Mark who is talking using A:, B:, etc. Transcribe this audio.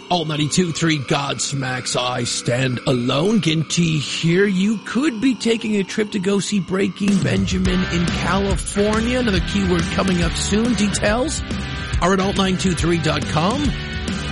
A: Alt 92.3 Godsmack's I Stand Alone. Ginty here. You could be taking a trip to go see Breaking Benjamin in California. Another keyword coming up soon. Details are at alt923.com.